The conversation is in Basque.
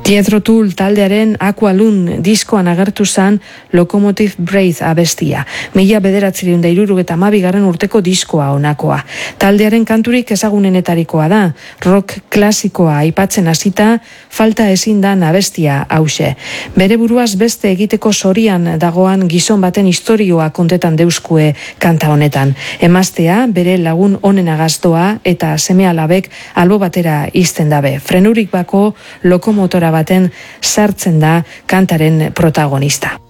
Jethro Tull taldearen Aqualung diskoan agertu zan Locomotive Breath abestia. 1972 urteko diskoa honakoa. Taldearen kanturik ezagunenetarikoa da. Rock klasikoa aipatzen hasita, falta ezin da abestia hause. Bere buruaz beste egiteko zorian dagoan gizon baten istorioa kontetan deuskue kanta honetan. Emaztea bere lagun onena gaztoa eta seme-alabek albo batera izten dabe. Frenurik bako lokomotora baten sartzen da kantaren protagonista.